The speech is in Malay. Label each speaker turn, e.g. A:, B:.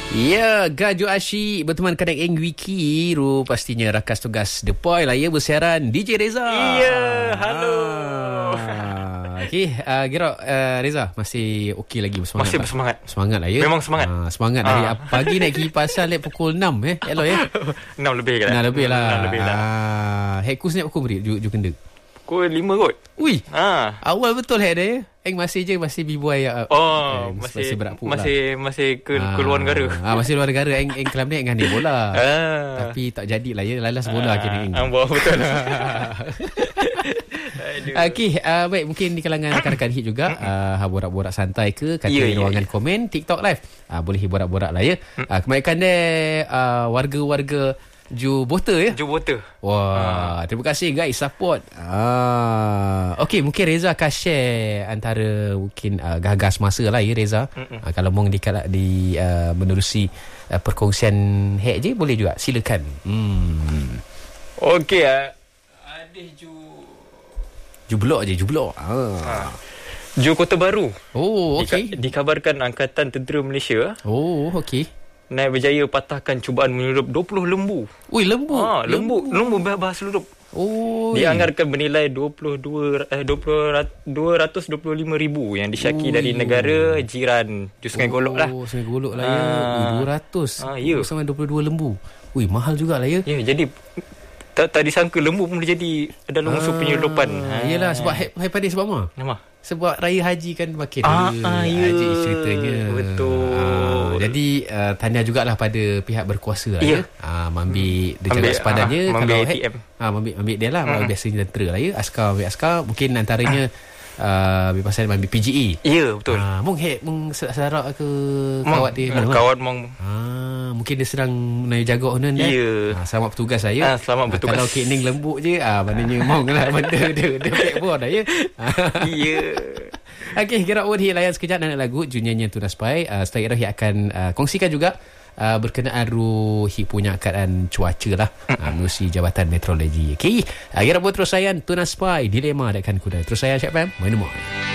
A: Ya, Gaju Asyik berteman kadang Eng Wiki. Pastinya rakas tugas The Poi lah ya, bersiaran DJ Reza.
B: Ya, halo.
A: Okey, kira Reza masih okey lagi bersemangat.
B: Masih bersemangat.
A: Semangat lah ya.
B: Memang semangat.
A: Semangat dari pagi naik pergi pasal pukul 6 elok ya.
B: 6 lebih kan?
A: 6 lebih lah.
B: 6 lebih lah.
A: Hekus ni pukul beri ju kenda.
B: Pukul 5 kot.
A: Ui. Awal betul dia ya. Eng masih B-boy masih berakpuk
B: masih ke luar negara.
A: Masih luar negara. Eng kelam ni dengan dia bola. Tapi tak jadilah ya, lalas bola akhirnya Eng.
B: Betul.
A: Okey, baik, mungkin di kalangan rakan-rakan hit juga borak-borak santai ke kata ruangan komen TikTok live. Boleh borak-borak lah ya. Kebanyakan dia warga-warga Ju Bota ya.
B: Ju Bota.
A: Wah, terima kasih guys support. Okey, mungkin Reza akan share antara mungkin gagas masa lah ya Reza. Kalau mong di menerusi perkongsian hack je boleh juga, silakan.
B: Okey, ada Ju Blok je, Ju Blok. Ju Kota Baru.
A: Oh, okey.
B: Dikabarkan Angkatan Tentera Malaysia.
A: Oh, okey.
B: Naik berjaya patahkan cubaan menyeludup 20 lembu.
A: Ui, lembu.
B: Lembu bahasa seludup.
A: Oh.
B: Dianggarkan bernilai 225,000 yang disyaki dari negara jiran Sungai Golok lah.
A: Oh, Sungai Golok lah ya. 200.
B: Ya.
A: Sama 22 lembu. Ui, mahal juga lah ya.
B: Ya, jadi tak disangka lembu pun boleh jadi dalam unsur penyeludupan.
A: Yelah, sebab hype pada sebab apa?
B: Nama?
A: Sebab raya haji kan makin
B: ya.
A: Haji ceritanya.
B: Betul.
A: Jadi tanya jugalah pada pihak berkuasa lah ya. Ambil dia jaga sepadannya.
B: Ambil
A: kalau
B: ATM.
A: Ambil dia lah. Biasanya tentera lah ya. Askar ambil askar. Mungkin antaranya pasal ambil PGE.
B: Ya, betul.
A: Mung serak ke kawat dia.
B: Kawat mong.
A: Mungkin dia sedang jaga onan dia.
B: Ya.
A: Selamat bertugas lah ya.
B: Selamat bertugas.
A: Kalau kening lembut je, maknanya mong lah benda dia backbone lah ya.
B: Ya.
A: Okey, kira Wadi layan sekejap dan lagu Juniornya Tunas Pai. Setelah itu akan kongsikan juga berkenaan punya keadaan cuaca lah menerusi Jabatan Meteorologi. Okey, kira buat terus layan Tunas Pai Dilema Dekat Kuda. Terus layan Syed FM. Mana